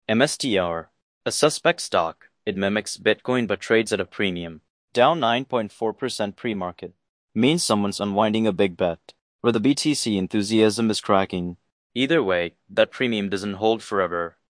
MSTR. A suspect stock. It mimics Bitcoin but trades at a premium. Down 9.4% pre-market. Means someone's unwinding a big bet, or the BTC enthusiasm is cracking. Either way, that premium doesn't hold forever.